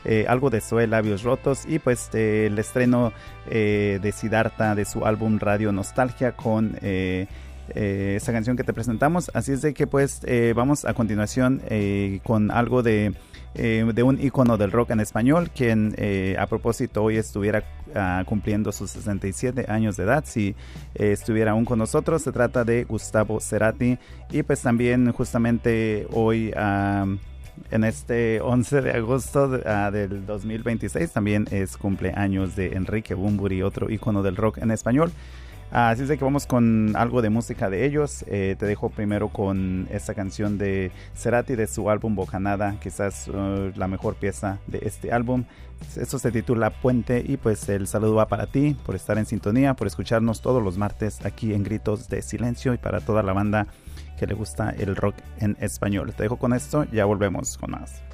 algo de Zoe, Labios Rotos, y pues el estreno de Siddhartha de su álbum Radio Nostalgia con esa canción que te presentamos. Así es de que pues vamos a continuación con algo de un ícono del rock en español, quien a propósito hoy estuviera cumpliendo sus 67 años de edad, si estuviera aún con nosotros. Se trata de Gustavo Cerati, y pues también justamente hoy en este 11 de agosto del 2026 también es cumpleaños de Enrique Bunbury, otro ícono del rock en español. Así es de que vamos con algo de música de ellos. Te dejo primero con esta canción de Cerati de su álbum Bocanada, quizás la mejor pieza de este álbum. Esto se titula Puente, y pues el saludo va para ti por estar en sintonía, por escucharnos todos los martes aquí en Gritos de Silencio, y para toda la banda que le gusta el rock en español. Te dejo con esto, ya volvemos con más.